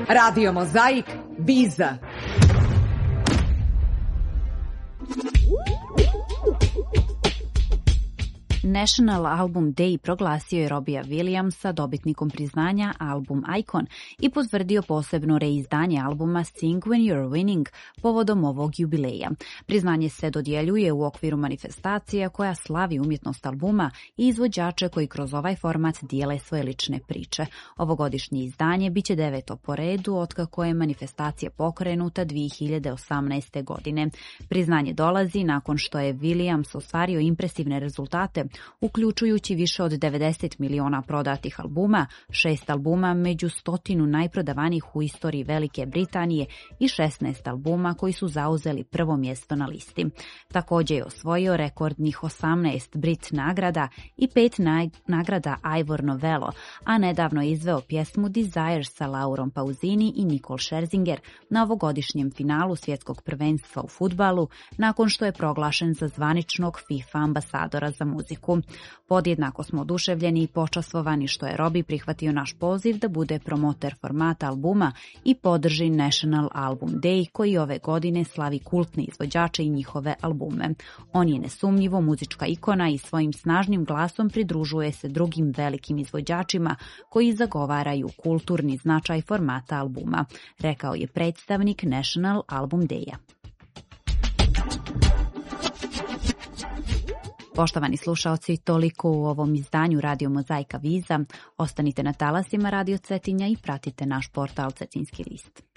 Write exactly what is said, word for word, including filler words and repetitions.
Radio Mozaik, Biza. National Album Day proglasio je Robbija Williamsa dobitnikom priznanja Album Icon i potvrdio posebno reizdanje albuma Sing When You're Winning povodom ovog jubileja. Priznanje se dodjeljuje u okviru manifestacija koja slavi umjetnost albuma i izvođače koji kroz ovaj format dijele svoje lične priče. Ovogodišnje izdanje biće deveto po redu otkako je manifestacija pokrenuta dvije hiljade osamnaeste. godine. Priznanje dolazi nakon što je Williams ostvario impresivne rezultate, uključujući više od devedeset miliona prodatih albuma, šest albuma među stotinu najprodavanijih u istoriji Velike Britanije i šesnaest albuma koji su zauzeli prvo mjesto na listi. Također je osvojio rekordnih osamnaest Brit nagrada i pet nagrada Ivor Novello, a nedavno je izveo pjesmu Desire sa Laurom Pausini i Nicole Scherzinger na ovogodišnjem finalu svjetskog prvenstva u fudbalu, nakon što je proglašen za zvaničnog FIFA ambasadora za muziku. Podjednako smo oduševljeni i počastvovani što je Robbie prihvatio naš poziv da bude promoter formata albuma i podrži National Album Day koji ove godine slavi kultne izvođače i njihove albume. On je nesumnjivo muzička ikona i svojim snažnim glasom pridružuje se drugim velikim izvođačima koji zagovaraju kulturni značaj formata albuma, rekao je predstavnik National Album Day-a. Poštovani slušaoci, toliko u ovom izdanju Radio Mozaika Viza. Ostanite na talasima Radio Cetinja i pratite naš portal Cetinski list.